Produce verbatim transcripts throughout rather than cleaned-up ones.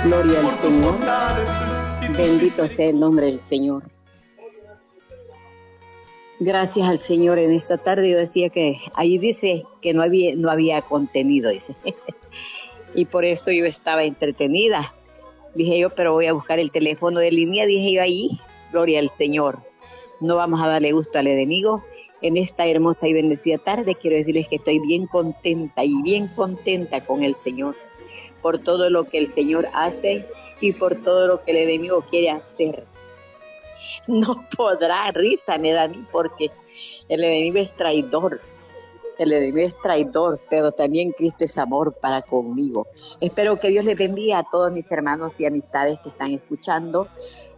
Gloria al Señor. Bendito sea el nombre del Señor. Gracias al Señor. En esta tarde yo decía que ahí dice que no había, no había contenido, dice. Y por eso yo estaba entretenida. Dije yo, pero voy a buscar el teléfono de línea, dije yo ahí. Gloria al Señor. No vamos a darle gusto al enemigo. En esta hermosa y bendecida tarde quiero decirles que estoy bien contenta y bien contenta con el Señor por todo lo que el Señor hace y por todo lo que el enemigo quiere hacer. No podrá, risa me da a mí, porque el enemigo es traidor. El enemigo es traidor, pero también Cristo es amor para conmigo. Espero que Dios les bendiga a todos mis hermanos y amistades que están escuchando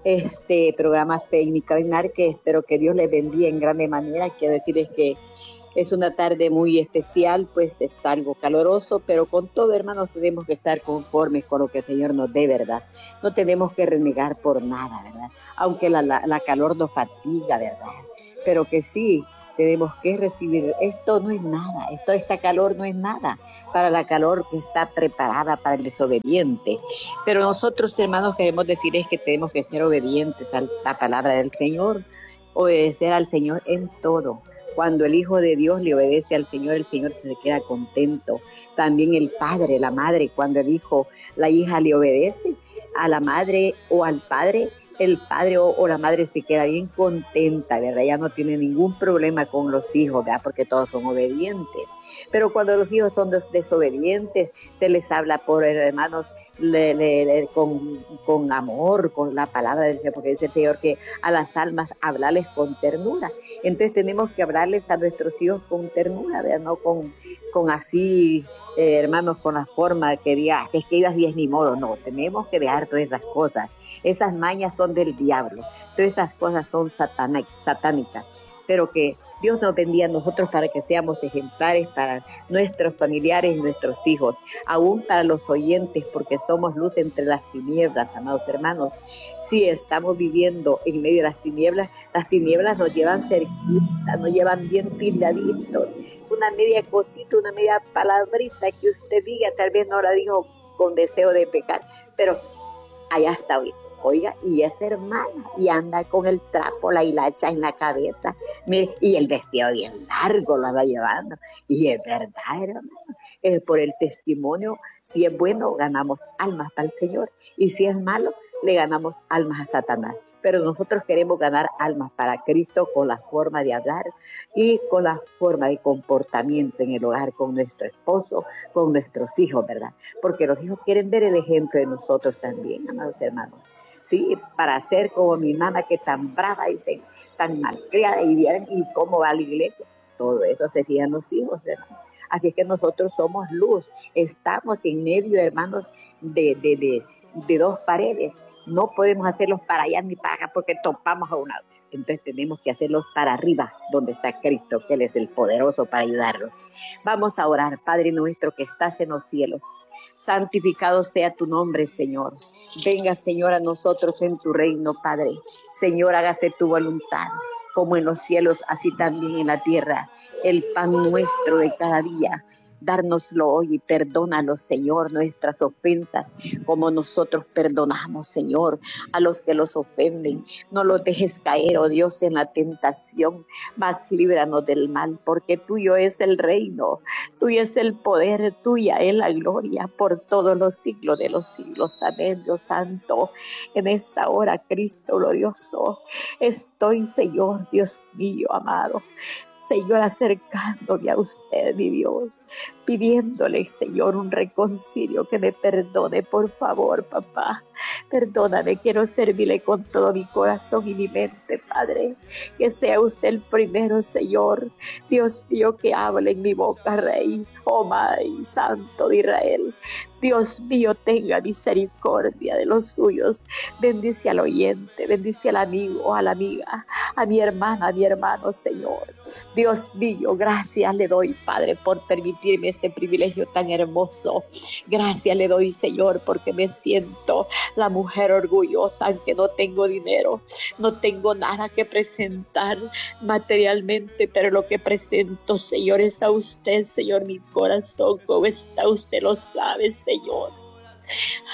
este programa Fe en mi Caminar, que espero que Dios les bendiga en grande manera. Quiero decirles que es una tarde muy especial, pues está algo caloroso, pero con todo, hermanos, tenemos que estar conformes con lo que el Señor nos dé, ¿verdad? No tenemos que renegar por nada, ¿verdad? Aunque la, la, la calor nos fatiga, ¿verdad? Pero que sí, tenemos que recibir. Esto no es nada, esto, esta calor no es nada para la calor que está preparada para el desobediente. Pero nosotros, hermanos, queremos decirles que tenemos que ser obedientes a la palabra del Señor, obedecer al Señor en todo. Cuando el Hijo de Dios le obedece al Señor, el Señor se queda contento. También el padre, la madre, cuando el hijo, la hija le obedece a la madre o al padre, el padre o, o la madre se queda bien contenta, ¿verdad? Ya no tiene ningún problema con los hijos, ¿verdad? Porque todos son obedientes. Pero cuando los hijos son des- desobedientes, se les habla por hermanos le, le, le, con, con amor, con la palabra del Señor, porque dice el Señor que a las almas hablarles con ternura. Entonces tenemos que hablarles a nuestros hijos con ternura, ¿verdad? No con, con así, eh, hermanos, con la forma que digas, es que ibas y es ni modo. No, tenemos que dejar todas esas cosas. Esas mañas son del diablo, todas esas cosas son satana, satánicas, pero que Dios nos bendiga a nosotros para que seamos ejemplares para nuestros familiares y nuestros hijos, aún para los oyentes, porque somos luz entre las tinieblas, amados hermanos. Si estamos viviendo en medio de las tinieblas, las tinieblas nos llevan cerquita, nos llevan bien tildaditos. Una media cosita, una media palabrita que usted diga, tal vez no la dijo con deseo de pecar, pero allá está hoy. Oiga, y es hermana, y anda con el trapo, la hilacha en la cabeza, mire, y el vestido bien largo lo va llevando, y es verdad, hermano, eh, por el testimonio, si es bueno, ganamos almas para el Señor, y si es malo, le ganamos almas a Satanás. Pero nosotros queremos ganar almas para Cristo con la forma de hablar y con la forma de comportamiento en el hogar con nuestro esposo, con nuestros hijos, ¿verdad? Porque los hijos quieren ver el ejemplo de nosotros también, amados hermanos. Sí, para ser como mi mamá, que tan brava y se, tan malcriada, y vieran y cómo va a la iglesia. Todo eso serían los hijos, hermanos. Así que nosotros somos luz, estamos en medio, hermanos, de, de, de, de dos paredes. No podemos hacerlos para allá ni para acá porque topamos a un lado. Entonces tenemos que hacerlos para arriba, donde está Cristo, que Él es el poderoso para ayudarlos. Vamos a orar. Padre nuestro que estás en los cielos, santificado sea tu nombre, Señor. Venga, Señor, a nosotros en tu reino, Padre. Señor, hágase tu voluntad, como en los cielos, así también en la tierra. El pan nuestro de cada día, dárnoslo hoy y perdónanos, Señor, nuestras ofensas, como nosotros perdonamos, Señor, a los que los ofenden. No los dejes caer, oh Dios, en la tentación, mas líbranos del mal, porque tuyo es el reino, tuyo es el poder, tuya es la gloria, por todos los siglos de los siglos. Amén, Dios santo. En esta hora, Cristo glorioso, estoy, Señor, Dios mío, amado, Señor, acercándome a usted, mi Dios, pidiéndole, Señor, un reconcilio, que me perdone, por favor, papá. Perdóname, quiero servirle con todo mi corazón y mi mente, Padre. Que sea usted el primero, Señor. Dios mío, que hable en mi boca, Rey, oh May, Santo de Israel. Dios mío, tenga misericordia de los suyos. Bendice al oyente, bendice al amigo, a la amiga, a mi hermana, a mi hermano, Señor. Dios mío, gracias le doy, Padre, por permitirme este privilegio tan hermoso. Gracias le doy, Señor, porque me siento la mujer orgullosa, aunque no tengo dinero, no tengo nada que presentar materialmente, pero lo que presento, Señor, es a usted, Señor, mi corazón. Como está, usted lo sabe, Señor.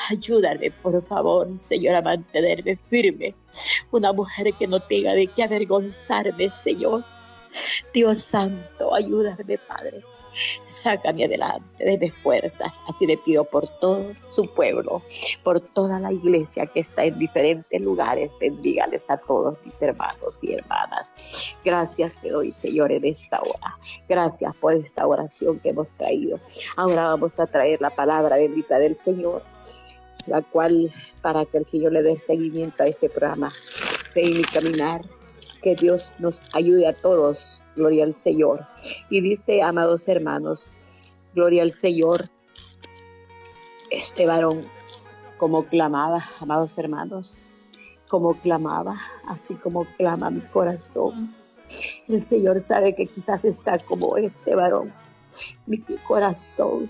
Ayúdame, por favor, Señor, a mantenerme firme. Una mujer que no tenga de qué avergonzarme, Señor. Dios santo, ayúdame, Padre. Sácame adelante, deme fuerza. Así le pido por todo su pueblo, por toda la iglesia que está en diferentes lugares. Bendígales a todos mis hermanos y hermanas. Gracias te doy, Señor, en esta hora. Gracias por esta oración que hemos traído. Ahora vamos a traer la palabra bendita del Señor, la cual, para que el Señor le dé seguimiento a este programa, Fe y mi caminar, que Dios nos ayude a todos. Gloria al Señor. Y dice, amados hermanos, gloria al Señor, este varón, como clamaba, amados hermanos, como clamaba, así como clama mi corazón. El Señor sabe que quizás está como este varón, mi corazón.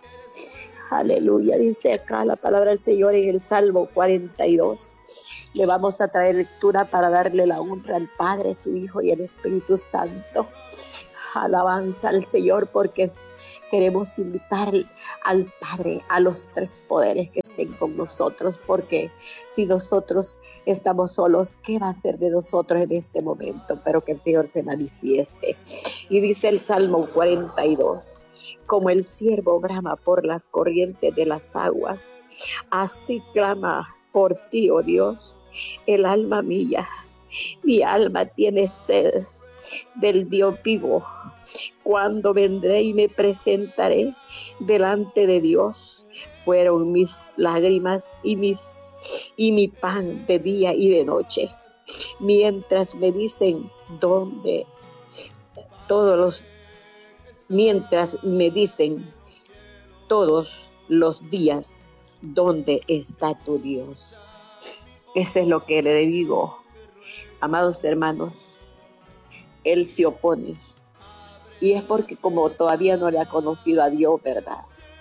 Aleluya, dice acá la palabra del Señor en el Salmo cuarenta y dos. Le vamos a traer lectura para darle la honra al Padre, su Hijo y el Espíritu Santo. Alabanza al Señor, porque queremos invitar al Padre, a los tres poderes que estén con nosotros, porque si nosotros estamos solos, ¿qué va a ser de nosotros en este momento? Pero que el Señor se manifieste. Y dice el Salmo cuarenta y dos. Como el ciervo brama por las corrientes de las aguas, así clama por ti, oh Dios, el alma mía. Mi alma tiene sed del Dios vivo. Cuando vendré y me presentaré delante de Dios, fueron mis lágrimas y mis y mi pan de día y de noche. Mientras me dicen dónde todos los Mientras me dicen todos los días, ¿dónde está tu Dios? Eso es lo que le digo, amados hermanos. Él se opone. Y es porque como todavía no le ha conocido a Dios, ¿verdad?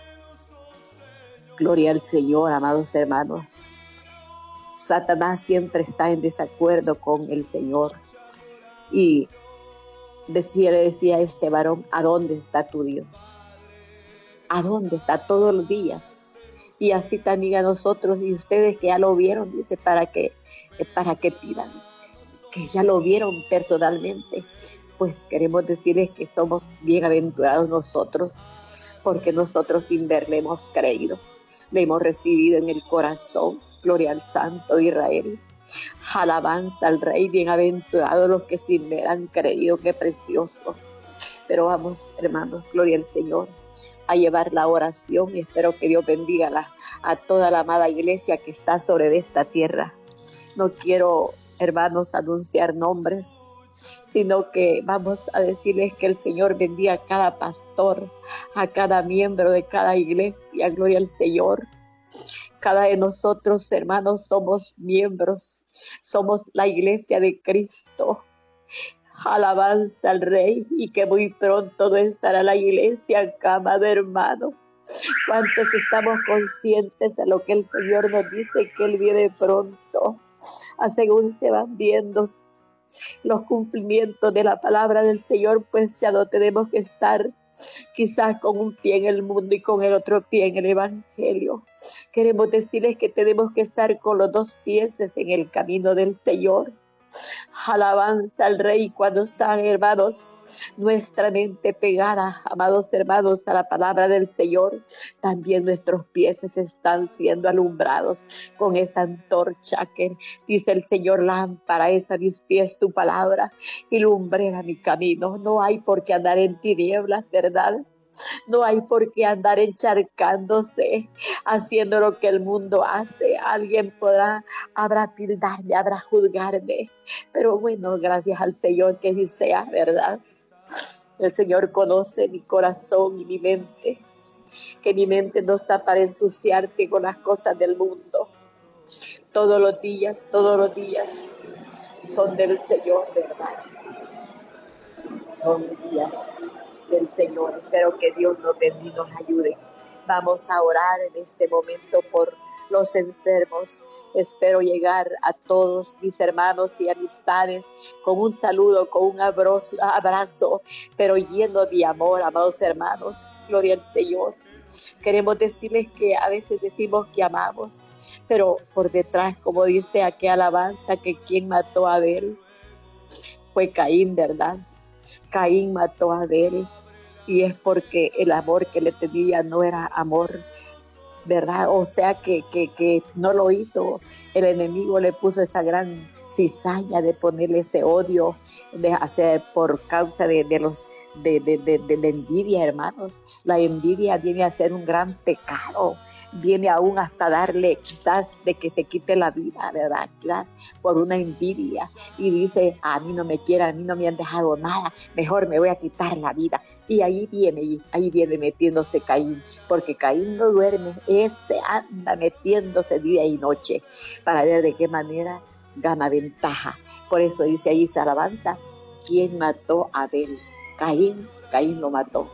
Gloria al Señor, amados hermanos. Satanás siempre está en desacuerdo con el Señor. Y Decía, le decía a este varón, ¿a dónde está tu Dios? ¿A dónde está todos los días? Y así también a nosotros y ustedes que ya lo vieron, dice, para que, para que pidan, que ya lo vieron personalmente. Pues queremos decirles que somos bienaventurados nosotros, porque nosotros sin ver le hemos creído, le hemos recibido en el corazón. Gloria al Santo de Israel. Alabanza al Rey, bienaventurados los que sin ver han creído, qué precioso. Pero vamos, hermanos, gloria al Señor, a llevar la oración y espero que Dios bendiga la, a toda la amada iglesia que está sobre esta tierra. No quiero, hermanos, anunciar nombres, sino que vamos a decirles que el Señor bendiga a cada pastor, a cada miembro de cada iglesia, gloria al Señor. Cada de nosotros, hermanos, somos miembros, somos la iglesia de Cristo. Alabanza al Rey, y que muy pronto no estará la iglesia en cama de hermano. ¿Cuántos estamos conscientes de lo que el Señor nos dice, que Él viene pronto? A según se van viendo los cumplimientos de la palabra del Señor, pues ya no tenemos que estar quizás con un pie en el mundo y con el otro pie en el Evangelio. Queremos decirles que tenemos que estar con los dos pies en el camino del Señor. Alabanza al Rey. Cuando están, hermanos, nuestra mente pegada, amados hermanos, a la palabra del Señor, también nuestros pies están siendo alumbrados con esa antorcha que dice el Señor: lámpara es a mis pies tu palabra y lumbrera mi camino. No hay por qué andar en tinieblas, ¿verdad? No hay por qué andar encharcándose, haciendo lo que el mundo hace. Alguien podrá, habrá tildarme, habrá juzgarme. Pero bueno, gracias al Señor que así sea, ¿verdad? El Señor conoce mi corazón y mi mente. Que mi mente no está para ensuciarse con las cosas del mundo. Todos los días, todos los días son del Señor, ¿verdad? Son días del Señor. Espero que Dios nos bendiga y nos ayude. Vamos a orar en este momento por los enfermos. Espero llegar a todos mis hermanos y amistades con un saludo, con un abrazo, abrazo, pero lleno de amor, amados hermanos. Gloria al Señor. Queremos decirles que a veces decimos que amamos, pero por detrás, como dice aquí alabanza, que quien mató a Abel fue Caín, ¿verdad? Caín mató a Abel y es porque el amor que le tenía no era amor, ¿verdad? O sea que, que, que no lo hizo, el enemigo le puso esa gran cizaña de ponerle ese odio de hacer por causa de, de los de, de, de, de, de envidia, hermanos. La envidia viene a ser un gran pecado, viene aún hasta darle quizás de que se quite la vida, ¿verdad? ¿verdad? Por una envidia y dice, a mí no me quieren, a mí no me han dejado nada, mejor me voy a quitar la vida. Y ahí viene, ahí viene metiéndose Caín, porque Caín no duerme, ese anda metiéndose día y noche para ver de qué manera gana ventaja. Por eso dice ahí esa alabanza, ¿quién mató a Abel? Caín, Caín lo mató.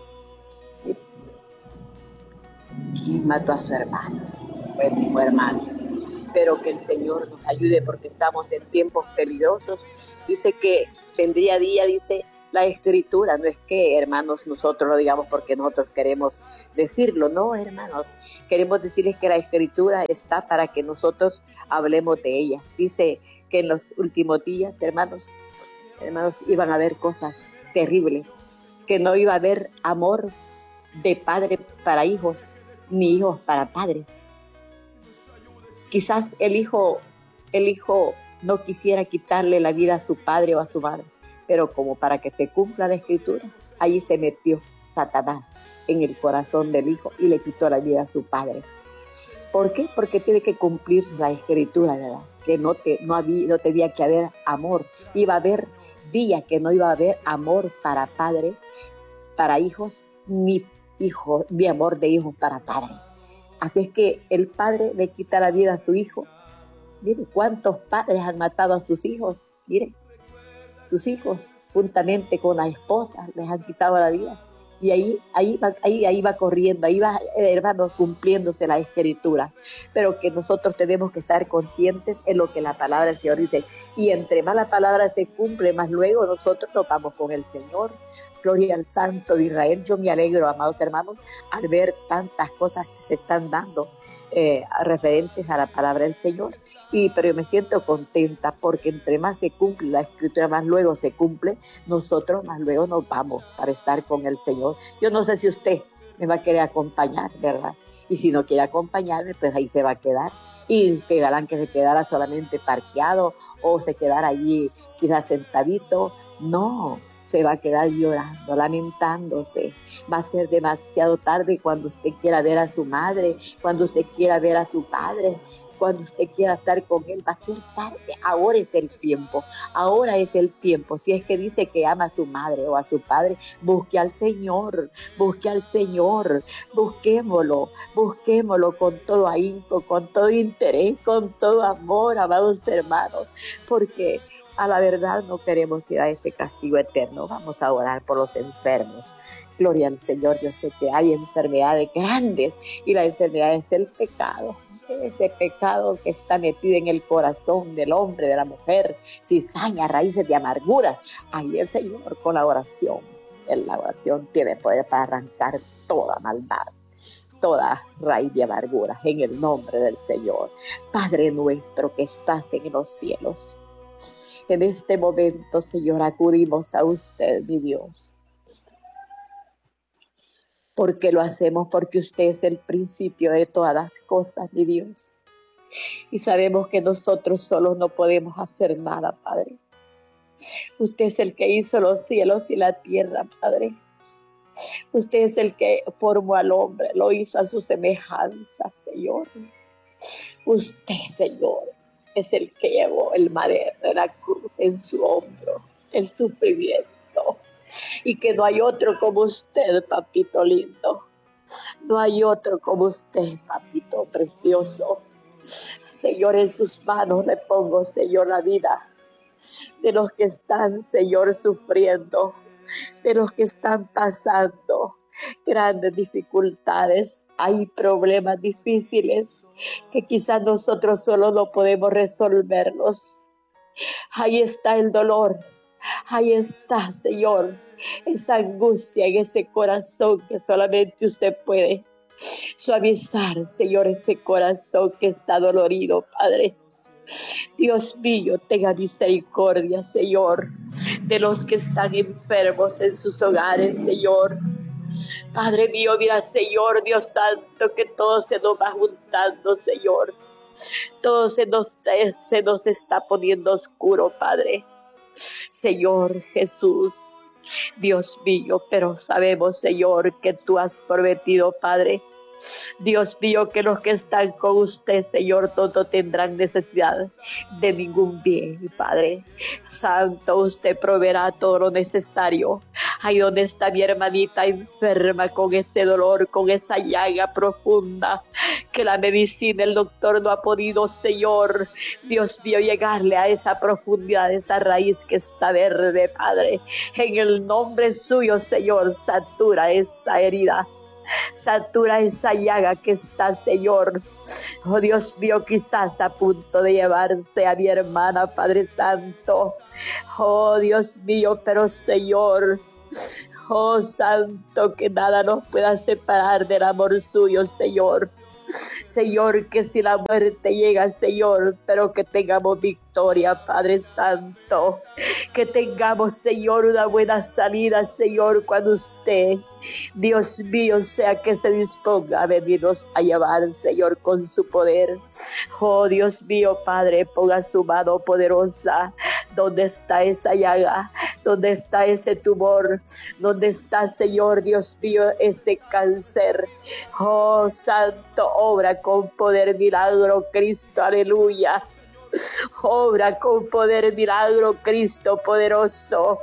¿Quién mató a su hermano? Fue el mismo hermano. Pero que el Señor nos ayude porque estamos en tiempos peligrosos. Dice que vendría día, dice la Escritura, no es que, hermanos, nosotros lo digamos porque nosotros queremos decirlo, no, hermanos, queremos decirles que la Escritura está para que nosotros hablemos de ella. Dice que en los últimos días, hermanos, hermanos, iban a haber cosas terribles, que no iba a haber amor de padre para hijos, ni hijos para padres. Quizás el hijo, el hijo no quisiera quitarle la vida a su padre o a su madre, pero como para que se cumpla la Escritura, allí se metió Satanás en el corazón del hijo y le quitó la vida a su padre. ¿Por qué? Porque tiene que cumplir la Escritura, ¿verdad? Que no, te, no, había, no tenía que haber amor. Iba a haber día que no iba a haber amor para padre, para hijos, ni, hijo, ni amor de hijos para padre. Así es que el padre le quita la vida a su hijo. Mire, ¿cuántos padres han matado a sus hijos? Mire, sus hijos, juntamente con la esposa, les han quitado la vida. Y ahí, ahí, va, ahí, ahí va corriendo, ahí va, hermanos, cumpliéndose la Escritura. Pero que nosotros tenemos que estar conscientes en lo que la palabra del Señor dice. Y entre más la palabra se cumple, más luego nosotros nos vamos con el Señor. Gloria al Santo de Israel. Yo me alegro, amados hermanos, al ver tantas cosas que se están dando eh, referentes a la palabra del Señor. Y, pero yo me siento contenta porque entre más se cumple la Escritura, más luego se cumple, nosotros más luego nos vamos para estar con el Señor. Yo no sé si usted me va a querer acompañar, ¿verdad? Y si no quiere acompañarme, pues ahí se va a quedar. Y quedarán que se quedara solamente parqueado o se quedara allí quizás sentadito. No, se va a quedar llorando, lamentándose. Va a ser demasiado tarde cuando usted quiera ver a su madre, cuando usted quiera ver a su padre, cuando usted quiera estar con él, va a ser tarde. Ahora es el tiempo, ahora es el tiempo. Si es que dice que ama a su madre o a su padre, busque al Señor, busque al Señor, busquémoslo, busquémoslo con todo ahínco, con todo interés, con todo amor, amados hermanos, porque a la verdad no queremos ir a ese castigo eterno. Vamos a orar por los enfermos. Gloria al Señor. Yo sé que hay enfermedades grandes y la enfermedad es el pecado. Ese pecado que está metido en el corazón del hombre, de la mujer, cizaña, raíces de amargura. Ahí el Señor con la oración. La oración tiene poder para arrancar toda maldad, toda raíz de amargura en el nombre del Señor. Padre nuestro que estás en los cielos, en este momento, Señor, acudimos a usted, mi Dios. Porque lo hacemos porque usted es el principio de todas las cosas, mi Dios. Y sabemos que nosotros solos no podemos hacer nada, Padre. Usted es el que hizo los cielos y la tierra, Padre. Usted es el que formó al hombre, lo hizo a su semejanza, Señor. Usted, Señor, es el que llevó el madero de la cruz en su hombro, el sufrimiento. Y que no hay otro como usted, papito lindo. No hay otro como usted, papito precioso. Señor, en sus manos le pongo, Señor, la vida de los que están, Señor, sufriendo, de los que están pasando grandes dificultades. Hay problemas difíciles que quizás nosotros solo no podemos resolverlos. Ahí está el dolor. Ahí está, Señor, esa angustia en ese corazón que solamente usted puede. Suavizar, Señor, ese corazón que está dolorido, Padre. Dios mío, tenga misericordia, Señor, de los que están enfermos en sus hogares, Señor. Padre mío, mira, Señor, Dios santo, que todo se nos va juntando, Señor. Todo se nos, se nos está poniendo oscuro, Padre. Señor Jesús, Dios mío, pero sabemos, Señor, que tú has prometido, Padre. Dios mío, que los que están con usted, Señor, no tendrán necesidad de ningún bien, Padre Santo. Usted proveerá todo lo necesario. Ahí donde está mi hermanita enferma con ese dolor, con esa llaga profunda, que la medicina, el doctor no ha podido, Señor, Dios mío, llegarle a esa profundidad, esa raíz que está verde, Padre. En el nombre suyo, Señor, satura esa herida. Satura esa llaga que está, Señor. Oh Dios mío, quizás a punto de llevarse a mi hermana, Padre Santo. Oh Dios mío, pero Señor, oh Santo, que nada nos pueda separar del amor suyo, Señor. Señor, que si la muerte llega, Señor, pero que tengamos victoria, Padre Santo. Que tengamos, Señor, una buena salida, Señor, cuando usted, Dios mío, sea que se disponga a venirnos a llevar, Señor, con su poder. Oh, Dios mío, Padre, ponga su mano poderosa. ¿Dónde está esa llaga? ¿Dónde está ese tumor? ¿Dónde está, Señor, Dios mío, ese cáncer? Oh, Santo, obra con poder, milagro, Cristo, aleluya. Obra con poder, milagro, Cristo poderoso.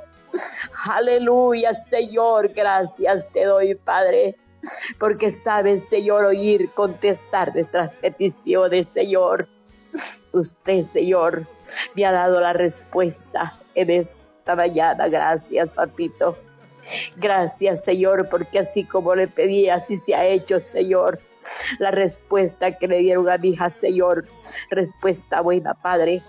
Aleluya, Señor, gracias te doy, Padre, porque sabes, Señor, oír, contestar nuestras peticiones, Señor. Usted, Señor, me ha dado la respuesta en esta mañana. Gracias, papito. Gracias, Señor, porque así como le pedí, así se ha hecho, Señor. La respuesta que le dieron a mi hija, Señor, respuesta buena, Padre.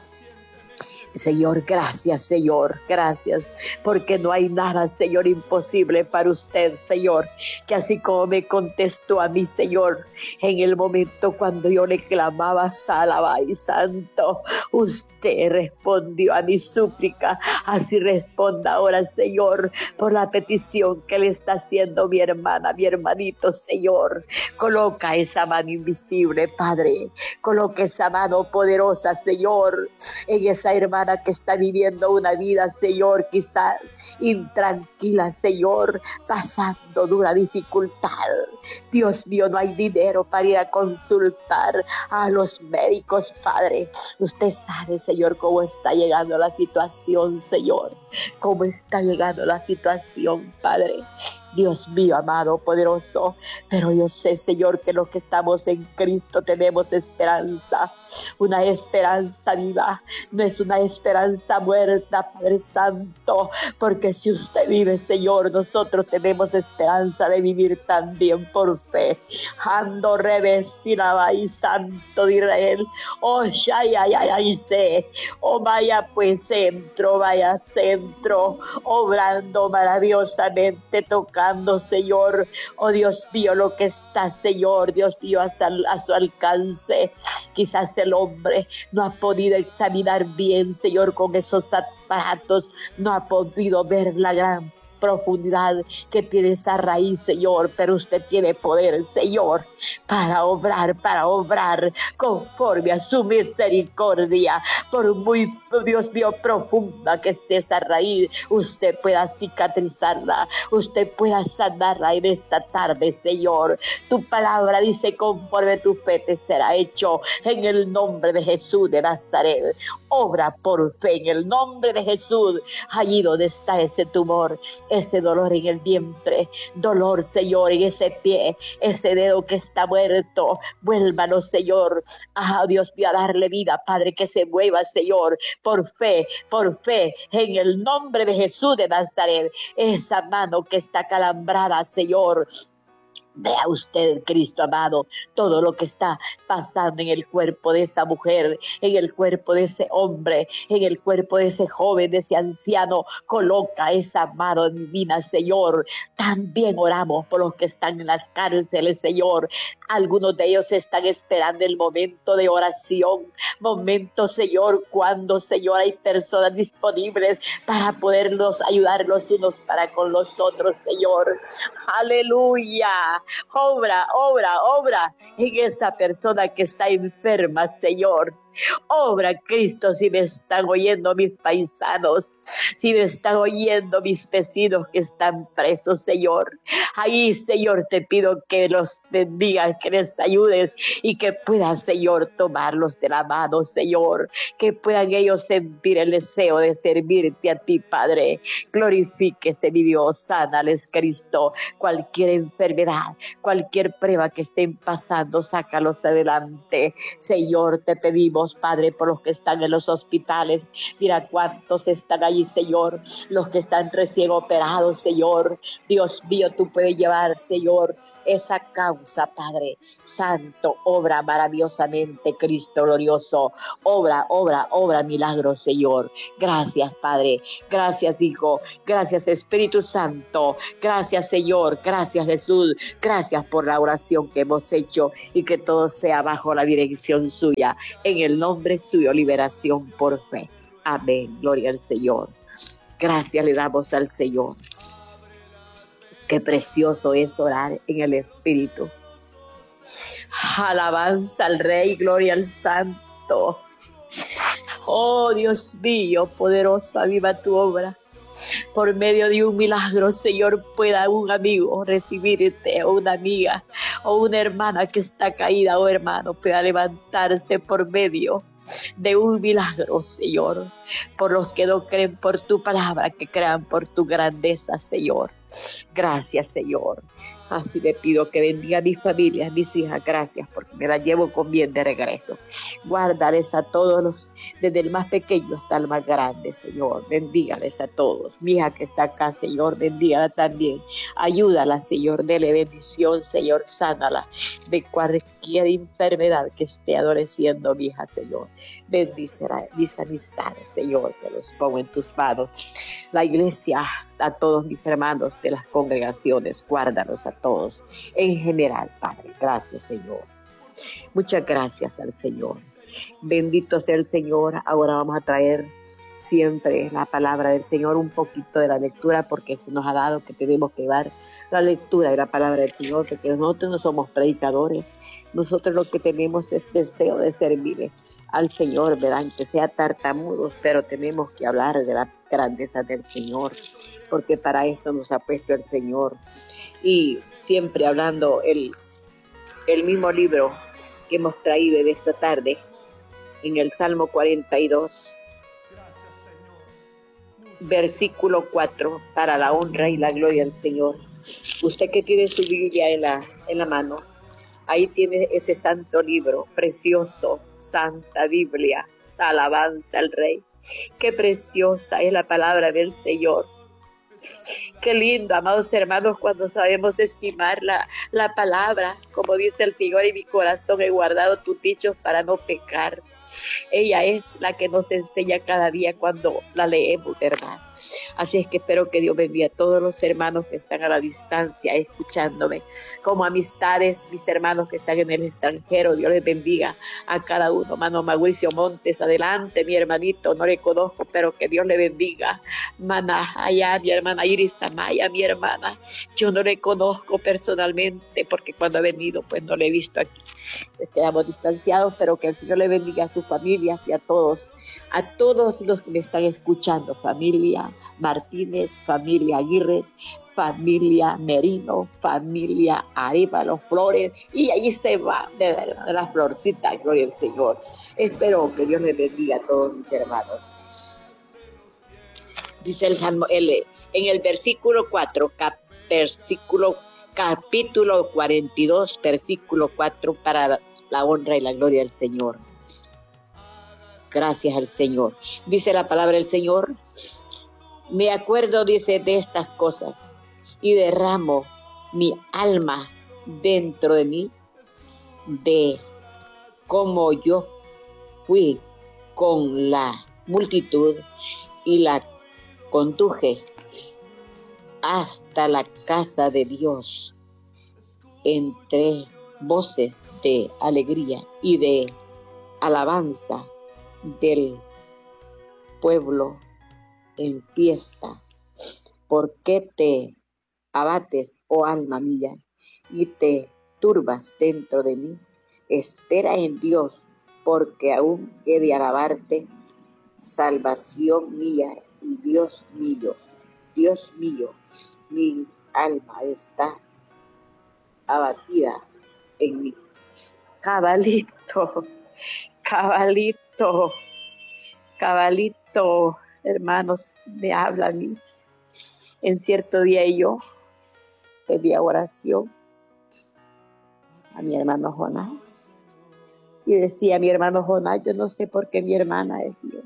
Señor, gracias, Señor, gracias, porque no hay nada, Señor, imposible para usted, Señor, que así como me contestó a mí, Señor, en el momento cuando yo le clamaba, salva y santo, usted respondió a mi súplica. Así responda ahora, Señor, por la petición que le está haciendo mi hermana, mi hermanito, Señor. Coloca esa mano invisible, Padre, coloca esa mano poderosa, Señor, en esa hermana que está viviendo una vida, Señor, quizás intranquila, Señor, pasando dura dificultad. Dios mío, no hay dinero para ir a consultar a los médicos, Padre. Usted sabe, Señor, cómo está llegando la situación, Señor, cómo está llegando la situación, Padre. Dios mío, amado, poderoso, pero yo sé, Señor, que los que estamos en Cristo tenemos esperanza, una esperanza viva, no es una esperanza muerta, Padre Santo, porque si usted vive, Señor, nosotros tenemos esperanza de vivir también por fe. Ando revestirá y Santo de Israel, oh, ya, ya, ya, ya, y sé, oh, vaya pues centro, vaya centro, obrando maravillosamente, tocando, Señor, oh Dios mío, lo que está, Señor, Dios mío, a su, a su alcance. Quizás el hombre no ha podido examinar bien, Señor, con esos aparatos, no ha podido ver la gran profundidad que tiene esa raíz, Señor, pero usted tiene poder, Señor, para obrar, para obrar conforme a su misericordia, por muy, Dios mío, profunda que esté esa raíz, usted pueda cicatrizarla, usted pueda sanarla en esta tarde, Señor. Tu palabra dice, conforme tu fe te será hecho, en el nombre de Jesús de Nazaret. Obra por fe en el nombre de Jesús, allí donde está ese tumor, ese dolor en el vientre, dolor, Señor, en ese pie, ese dedo que está muerto, vuélvalo, Señor, ah, Dios mío, a darle vida, Padre, que se mueva, Señor, por fe, por fe, en el nombre de Jesús de Nazaret, esa mano que está calambrada, Señor, Vea usted, Cristo amado, todo lo que está pasando en el cuerpo de esa mujer, en el cuerpo de ese hombre, en el cuerpo de ese joven, de ese anciano. Coloca esa mano divina, Señor. También oramos por los que están en las cárceles, Señor. Algunos de ellos están esperando el momento de oración. Momento, Señor, cuando, Señor, hay personas disponibles para poderlos ayudar los unos para con los otros, Señor. Aleluya. Obra, obra, obra en esa persona que está enferma, Señor. Obra, Cristo, si me están oyendo mis paisanos, si me están oyendo mis vecinos que están presos, Señor. Ahí, Señor, te pido que los bendigas, que les ayudes y que puedan, Señor, tomarlos de la mano, Señor. Que puedan ellos sentir el deseo de servirte a ti, Padre. Glorifíquese, mi Dios, sánales, Cristo. Cualquier enfermedad, cualquier prueba que estén pasando, sácalos adelante. Señor, te pedimos, Padre, por los que están en los hospitales. Mira cuántos están allí, Señor. Los que están recién operados, Señor. Dios mío, tú puedes llevar, Señor, esa causa, Padre Santo. Obra maravillosamente, Cristo glorioso. Obra, obra, obra milagros, Señor. Gracias, Padre. Gracias, Hijo. Gracias, Espíritu Santo. Gracias, Señor. Gracias, Jesús. Gracias por la oración que hemos hecho y que todo sea bajo la dirección suya. En el nombre suyo, liberación por fe. Amén. Gloria al Señor. Gracias le damos al Señor. Qué precioso es orar en el Espíritu. Alabanza al Rey, gloria al Santo. Oh, Dios mío, poderoso, aviva tu obra. Por medio de un milagro, Señor, pueda un amigo recibirte, o una amiga, o una hermana que está caída, o hermano, pueda levantarse por medio de un milagro, Señor. Por los que no creen por tu palabra, que crean por tu grandeza, Señor. Gracias, Señor. Así le pido que bendiga a mi familia, a mis hijas. Gracias, porque me las llevo con bien de regreso. Guárdales a todos, los, desde el más pequeño hasta el más grande, Señor. Bendígales a todos. Mi hija que está acá, Señor, bendígala también. Ayúdala, Señor. Dele bendición, Señor. Sánala de cualquier enfermedad que esté adoleciendo mi hija, Señor. Bendícela mis amistades, Señor, que los pongo en tus manos. La iglesia, a todos mis hermanos de las congregaciones, guárdalos a todos en general, Padre. Gracias, Señor. Muchas gracias al Señor. Bendito sea el Señor. Ahora vamos a traer siempre la palabra del Señor, un poquito de la lectura, porque se nos ha dado que tenemos que dar la lectura de la palabra del Señor, porque nosotros no somos predicadores. Nosotros lo que tenemos es deseo de servirle al Señor, ¿verdad? Que sea tartamudos, pero tenemos que hablar de la grandeza del Señor, porque para esto nos ha puesto el Señor. Y siempre hablando el, el mismo libro que hemos traído de esta tarde, en el Salmo cuarenta y dos, versículo cuatro, para la honra y la gloria del Señor. Usted que tiene su Biblia en la, en la mano, ahí tiene ese santo libro, precioso, Santa Biblia, alabanza al Rey. Qué preciosa es la palabra del Señor. Qué lindo, amados hermanos, cuando sabemos estimar la, la palabra. Como dice el Señor, en mi corazón he guardado tus dichos para no pecar. Ella es la que nos enseña cada día cuando la leemos, ¿verdad? Así es que espero que Dios bendiga a todos los hermanos que están a la distancia escuchándome, como amistades, mis hermanos que están en el extranjero. Dios les bendiga a cada uno. Mano Mauricio Montes, adelante, mi hermanito, no le conozco, pero que Dios le bendiga. Mana, allá, mi hermana Iris Amaya, mi hermana, yo no le conozco personalmente, porque cuando ha venido, pues no le he visto aquí. Quedamos distanciados, pero que el Señor le bendiga a sus familias y a todos, a todos los que me están escuchando, familia Martínez, familia Aguirre, familia Merino, familia Arévalo Flores, y ahí se va de, de las florcitas, gloria al Señor. Espero que Dios les bendiga a todos mis hermanos. Dice el, el en el versículo cuatro, cap, versículo capítulo cuarenta y dos, versículo cuatro, para la honra y la gloria del Señor. Gracias al Señor. Dice la palabra del Señor: me acuerdo, dice, de estas cosas y derramo mi alma dentro de mí de cómo yo fui con la multitud y la conduje hasta la casa de Dios entre voces de alegría y de alabanza del pueblo en fiesta. ¿Por qué te abates, oh alma mía, y te turbas dentro de mí? Espera en Dios, porque aún he de alabarte, salvación mía y Dios mío. Dios mío, mi alma está abatida en mí. Cabalito, cabalito, cabalito, hermanos, me habla a mí. En cierto día yo pedía oración a mi hermano Jonás y decía a mi hermano Jonás, yo no sé por qué mi hermana decía,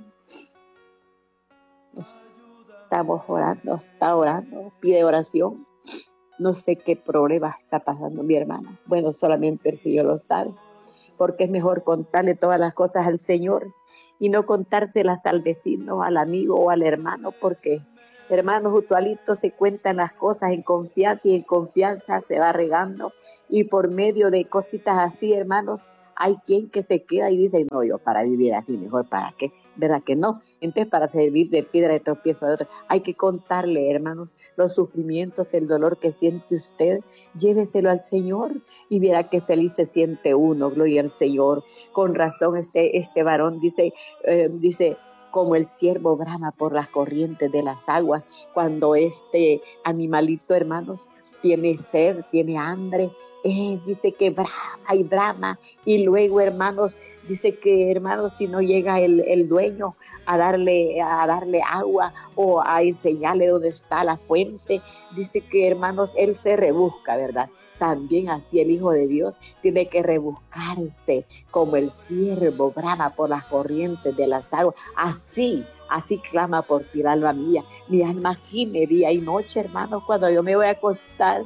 estamos orando, está orando, pide oración, no sé qué problema está pasando mi hermana. Bueno, solamente el Señor lo sabe, porque es mejor contarle todas las cosas al Señor y no contárselas al vecino, al amigo o al hermano, porque hermanos, usualitos se cuentan las cosas en confianza y en confianza se va regando, y por medio de cositas así, hermanos, hay quien que se queda y dice, no, yo para vivir así, mejor para qué, ¿verdad que no? Entonces, para servir de piedra de tropiezo de otro, hay que contarle, hermanos, los sufrimientos, el dolor que siente usted, lléveselo al Señor y verá que feliz se siente uno, gloria al Señor. Con razón este, este varón dice, eh, dice, como el ciervo brama por las corrientes de las aguas, cuando este animalito, hermanos, tiene sed, tiene hambre, eh, dice que brama y brama, y luego, hermanos, dice que, hermanos, si no llega el, el dueño a darle, a darle agua o a enseñarle dónde está la fuente, dice que, hermanos, él se rebusca, ¿verdad? También así el Hijo de Dios tiene que rebuscarse como el ciervo brama por las corrientes de las aguas. Así, así clama por ti, alma mía. Mi alma gime día y noche, hermanos, cuando yo me voy a acostar.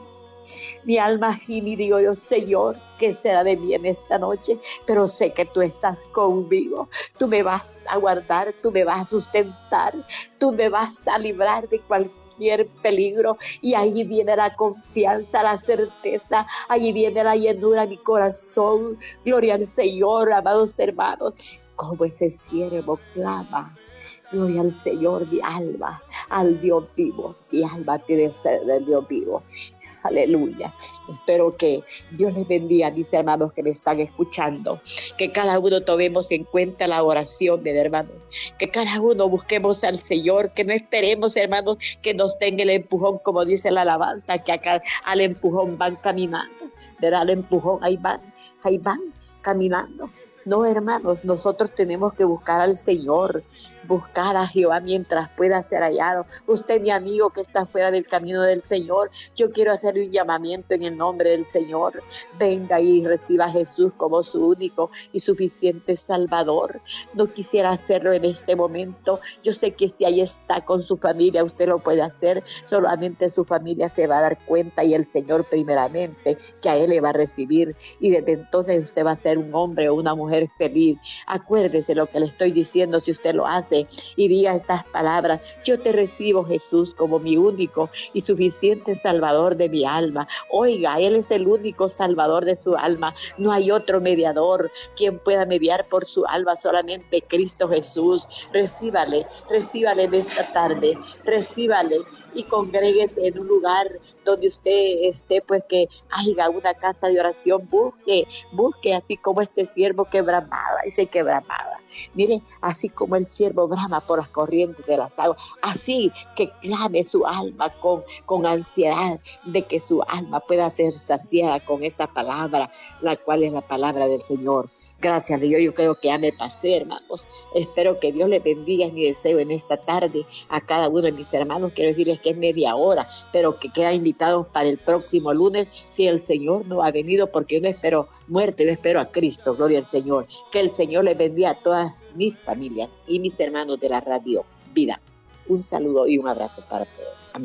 Mi alma gime y digo yo, Señor, ¿qué será de mí en esta noche? Pero sé que tú estás conmigo. Tú me vas a guardar, tú me vas a sustentar, tú me vas a librar de cualquier peligro, y ahí viene la confianza, la certeza, ahí viene la llenura de mi corazón. Gloria al Señor, amados hermanos, como ese siervo clama. Gloria al Señor, mi alma, al Dios vivo, mi alma tiene sed del Dios vivo. Aleluya. Espero que Dios les bendiga, mis hermanos que me están escuchando. Que cada uno tomemos en cuenta la oración, mis hermanos. Que cada uno busquemos al Señor. Que no esperemos, hermanos, que nos den el empujón, como dice la alabanza, que acá al empujón van caminando. ¿Verdad? Al empujón, ahí van, ahí van caminando. No, hermanos, nosotros tenemos que buscar al Señor. Buscar a Jehová mientras pueda ser hallado. Usted, mi amigo que está fuera del camino del Señor, yo quiero hacerle un llamamiento en el nombre del Señor. Venga y reciba a Jesús como su único y suficiente Salvador. No quisiera hacerlo en este momento. Yo sé que si ahí está con su familia, usted lo puede hacer. Solamente su familia se va a dar cuenta, y el Señor primeramente, que a Él le va a recibir. Y desde entonces usted va a ser un hombre o una mujer feliz. Acuérdese lo que le estoy diciendo. Si usted lo hace y diga estas palabras: yo te recibo, Jesús, como mi único y suficiente Salvador de mi alma. Oiga, Él es el único Salvador de su alma. No hay otro mediador quien pueda mediar por su alma, solamente Cristo Jesús. Recíbale, recíbale en esta tarde, recíbale y congréguese en un lugar donde usted esté, pues que haya una casa de oración. Busque, busque así como este siervo que bramaba y se que bramaba. Mire, así como el siervo brama por las corrientes de las aguas, así que clame su alma con, con ansiedad de que su alma pueda ser saciada con esa palabra, la cual es la palabra del Señor. Gracias, Dios. Yo creo que ya me pasé, hermanos. Espero que Dios les bendiga. Es mi deseo en esta tarde a cada uno de mis hermanos. Quiero decirles que es media hora, pero que quedan invitados para el próximo lunes, si el Señor no ha venido, porque yo no espero muerte, yo espero a Cristo. Gloria al Señor. Que el Señor les bendiga a todas mis familias y mis hermanos de la radio Vida. Un saludo y un abrazo para todos. Amén.